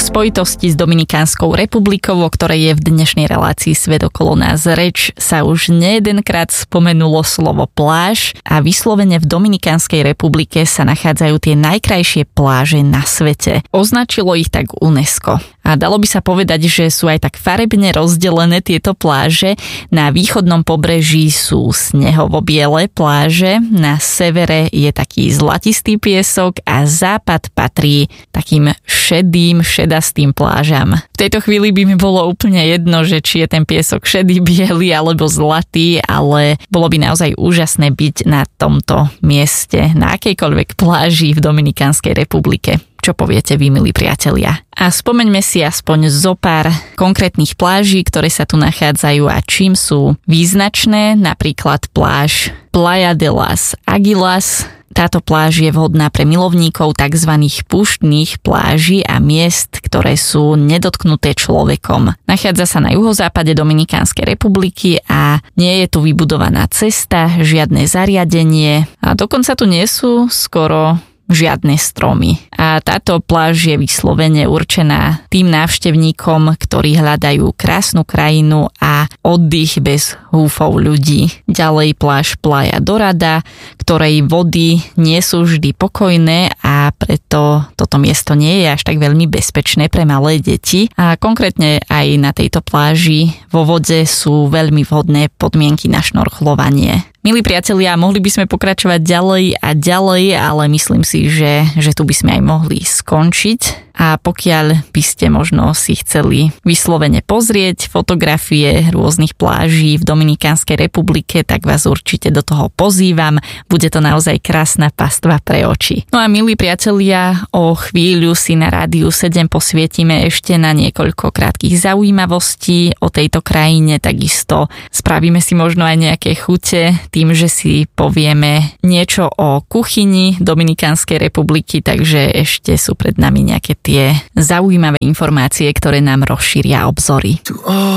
spojitosti s Dominikánskou republikou, o ktorej je v dnešnej relácii Svet okolo nás reč, sa už nejedenkrát spomenulo slovo pláž a vyslovene v Dominikánskej republike sa nachádzajú tie najkrajšie pláže na svete. Označilo ich tak UNESCO. A dalo by sa povedať, že sú aj tak farebne rozdelené tieto pláže. Na východnom pobreží sú snehovo-biele pláže, na severe je taký zlatistý piesok a západ patrí takým šedastým plážam. V tejto chvíli by mi bolo úplne jedno, že či je ten piesok šedý, biely alebo zlatý, ale bolo by naozaj úžasné byť na tomto mieste, na akejkoľvek pláži v Dominikánskej republike. Čo poviete vy, milí priatelia? A spomeňme si aspoň zo pár konkrétnych pláží, ktoré sa tu nachádzajú a čím sú význačné, napríklad pláž Playa de las Aguilas. Táto pláž je vhodná pre milovníkov tzv. Púštnych pláží a miest, ktoré sú nedotknuté človekom. Nachádza sa na juhozápade Dominikánskej republiky a nie je tu vybudovaná cesta, žiadne zariadenie a dokonca tu nie sú skoro žiadne stromy. A táto pláž je vyslovene určená tým návštevníkom, ktorí hľadajú krásnu krajinu a oddych bez húfov ľudí. Ďalej pláž Playa Dorada, ktorej vody nie sú vždy pokojné a preto toto miesto nie je až tak veľmi bezpečné pre malé deti. A konkrétne aj na tejto pláži vo vode sú veľmi vhodné podmienky na šnorchlovanie. Milí priatelia, mohli by sme pokračovať ďalej a ďalej, ale myslím si, že tu by sme aj mohli skončiť. A pokiaľ by ste možno si chceli vyslovene pozrieť fotografie rôznych pláží v Dominikánskej republike, tak vás určite do toho pozývam. Bude to naozaj krásna pastva pre oči. No a milí priatelia, o chvíľu si na Rádiu 7 posvietime ešte na niekoľko krátkych zaujímavostí o tejto krajine, takisto spravíme si možno aj nejaké chute tým, že si povieme niečo o kuchyni Dominikánskej republiky, takže ešte sú pred nami nejaké tie zaujímavé informácie, ktoré nám rozšíria obzory.